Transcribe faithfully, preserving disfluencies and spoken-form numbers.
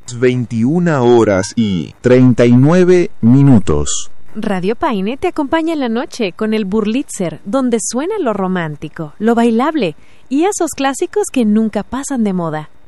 veintiuna horas y treinta y nueve minutos. Radio Paine te acompaña en la noche con el Burlitzer, donde suena lo romántico, lo bailable y esos clásicos que nunca pasan de moda.